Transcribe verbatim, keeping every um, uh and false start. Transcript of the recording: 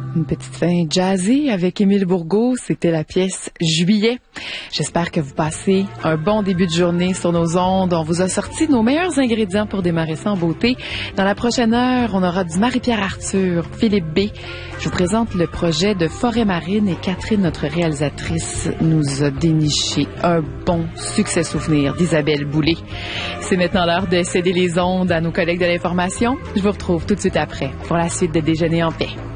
Une petite fin jazzy avec Émile Bourgault, c'était la pièce Juillet. J'espère que vous passez un bon début de journée sur nos ondes. On vous a sorti nos meilleurs ingrédients pour démarrer ça en beauté. Dans la prochaine heure, on aura du Marie-Pierre Arthur, Philippe B. Je vous présente le projet de Forêt Marine et Catherine, notre réalisatrice, nous a déniché un bon succès souvenir d'Isabelle Boulay. C'est maintenant l'heure de céder les ondes à nos collègues de l'information. Je vous retrouve tout de suite après pour la suite de Déjeuner en paix.